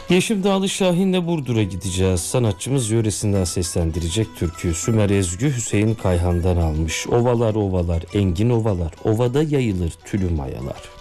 Yeşim Dağlı Şahin'le Burdur'a gideceğiz. Sanatçımız yöresinden seslendirecek türküyü Sümer Ezgü Hüseyin Kayhan'dan almış. Ovalar ovalar, engin ovalar, ovada yayılır tülü mayalar.